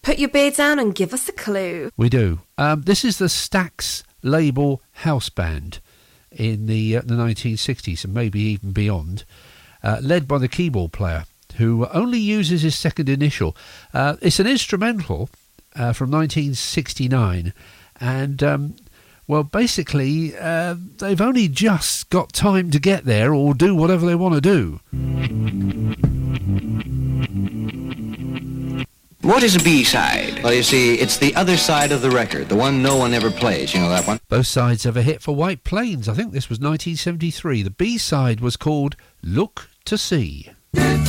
Put your beer down and give us a clue. We do. This is the Stax label house band in the 1960s and maybe even beyond, led by the keyboard player who only uses his second initial. It's an instrumental from 1969 and well, basically, they've only just got time to get there or do whatever they want to do. What is a B-side? Well, you see, it's the other side of the record, the one no one ever plays. You know that one? Both sides of a hit for White Plains. I think this was 1973. The B-side was called Look to See.